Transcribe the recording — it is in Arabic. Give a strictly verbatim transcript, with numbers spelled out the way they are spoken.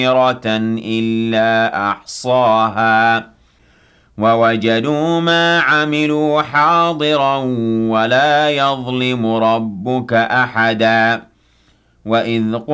إِلَّا أَحْصَاهَا وَوَجَدُوا مَا عَمِلُوا حَاضِرًا وَلَا يَظْلِمُ رَبُّكَ أَحَدًا وَإِذْ